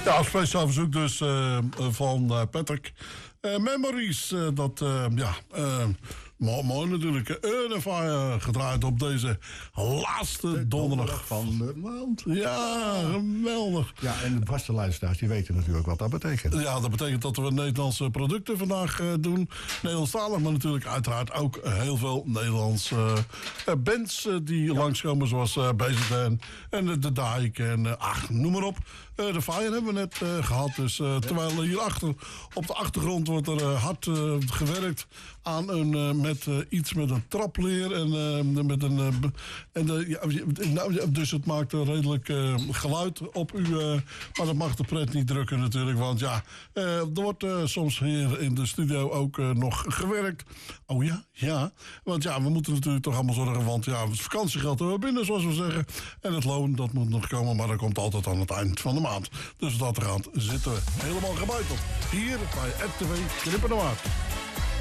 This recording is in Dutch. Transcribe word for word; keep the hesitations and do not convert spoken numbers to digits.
Ja, speciaal verzoek dus uh, van uh, Patrick. Uh, Memories, uh, dat, uh, ja, uh, mooi, mooi natuurlijk. Earth and Fire gedraaid op deze laatste de donderdag van de maand. Ja, geweldig. Ja, en de vaste luisteraars, die weten natuurlijk wat dat betekent. Ja, dat betekent dat we Nederlandse producten vandaag uh, doen. Nederlandstalig, maar natuurlijk uiteraard ook heel veel Nederlandse uh, bands uh, die ja. langskomen. Zoals uh, B Z N en uh, De Dijk en uh, ach, noem maar op. Uh, de Fire hebben we net uh, gehad. Dus uh, terwijl hierachter op de achtergrond wordt er uh, hard uh, gewerkt aan een, uh, met uh, iets met een trapleer. En, uh, met een, uh, en de, ja, nou, dus het maakt een redelijk uh, geluid op u. Uh, maar dat mag de pret niet drukken natuurlijk. Want ja, uh, er wordt uh, soms hier in de studio ook uh, nog gewerkt. Oh ja, ja. Want ja, we moeten natuurlijk toch allemaal zorgen. Want ja, het vakantiegeld hebben we binnen, zoals we zeggen. En het loon, dat moet nog komen. Maar dat komt altijd aan het eind van de maand. Dus dat gaat zitten we helemaal gebuiteld. Hier bij R T W Krippen de Waard.